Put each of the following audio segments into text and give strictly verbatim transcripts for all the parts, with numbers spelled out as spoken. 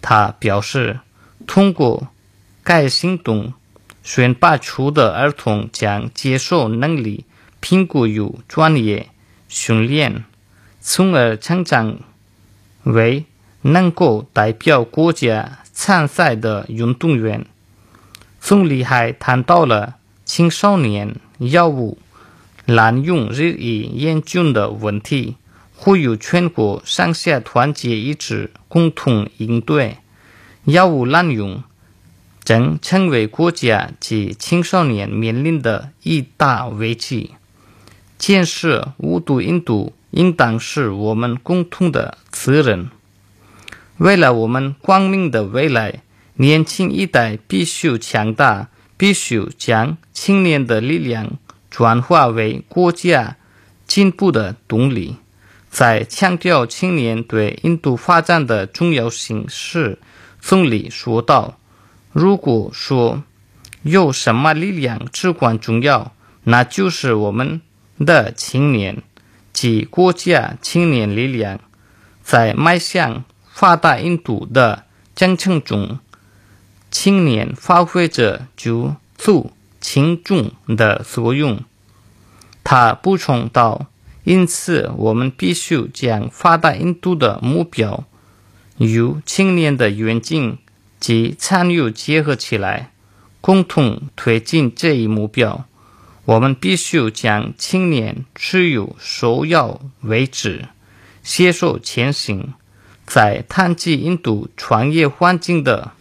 他表示，通过该行动，选拔出的儿童将接受能力评估与专业训练，从而成长为能够代表国家参赛的运动员。总理还谈到了青少年药物滥用日益严峻的问题，呼吁全国上下团结一致，共同应对。药物滥用正成为国家及青少年面临的一大危机。建设无毒印度应当是我们共同的责任。为了我们光明的未来，年轻一代必须强大，必须将青年的力量转化为国家进步的动力。在强调青年对印度发展的重要性时，总理说道，如果说有什么力量至关重要，那就是我们的青年及国家青年力量。在迈向发达印度的征程中，青年发挥着举足轻重的作用。他补充道，因此我们必须将发达印度的目标与青年的愿景及参与结合起来，共同推进这一目标。我们必须将青年置于首要位置，携手前行。在谈及印度创业环境的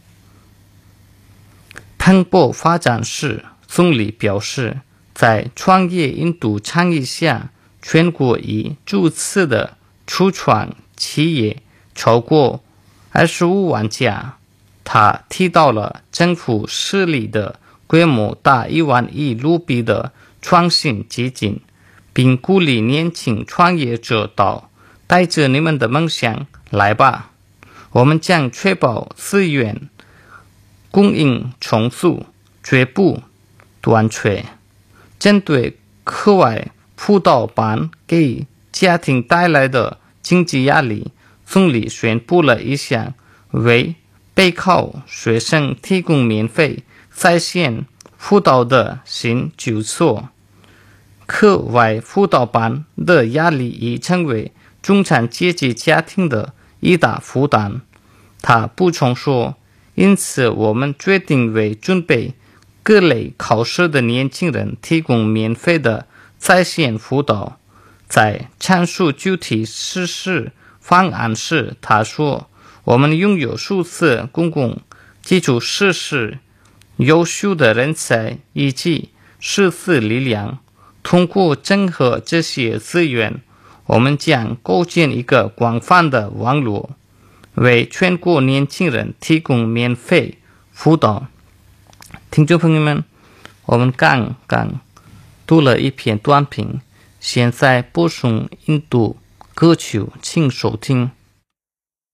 蓬勃发展时，总理表示，在创业印度倡议下，全国已注册的初创企业超过二十五万家。他提到了政府设立的规模达一万亿卢比的创新基金，并鼓励年轻创业者到带着你们的梦想来吧。我们将确保资源供应充足，绝不短缺。针对课外辅导班给家庭带来的经济压力，总理宣布了一项为备考学生提供免费在线辅导的新举措。课外辅导班的压力已成为中产阶级家庭的一大负担。他补充说，因此我们决定为准备各类考试的年轻人提供免费的在线辅导。在阐述具体实施方案时，他说，我们拥有数次公共基础设施、优秀的人才以及数字力量。通过整合这些资源，我们将构建一个广泛的网络，为全国年轻人提供免费辅导。听众朋友们，我们刚刚读了一篇短评，现在播送印度歌曲，请收听。